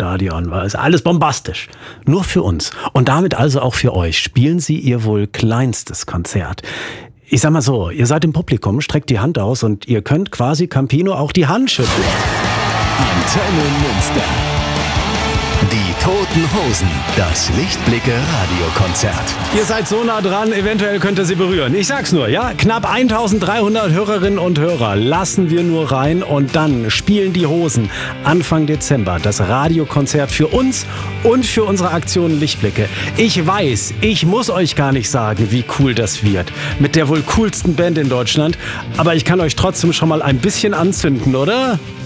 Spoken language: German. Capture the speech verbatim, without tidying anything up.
Stadion, war es alles bombastisch. Nur für uns und damit also auch für euch spielen sie ihr wohl kleinstes Konzert. Ich sag mal so, ihr seid im Publikum, streckt die Hand aus und ihr könnt quasi Campino auch die Hand schütteln. Antenne Münster. Die Toten Hosen, das Lichtblicke Radiokonzert. Ihr seid so nah dran, eventuell könnt ihr sie berühren. Ich sag's nur, ja, knapp eintausenddreihundert Hörerinnen und Hörer lassen wir nur rein und dann spielen die Hosen Anfang Dezember das Radiokonzert für uns und für unsere Aktion Lichtblicke. Ich weiß, ich muss euch gar nicht sagen, wie cool das wird. Mit der wohl coolsten Band in Deutschland, aber ich kann euch trotzdem schon mal ein bisschen anzünden, oder?